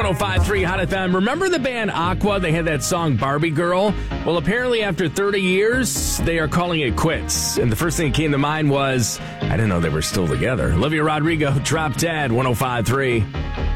105.3 Hot FM. Remember the band Aqua? They had that song Barbie Girl. Well, apparently after 30 years, they are calling it quits. And the first thing that came to mind was, I didn't know they were still together. Olivia Rodrigo, Drop Dead, 105.3.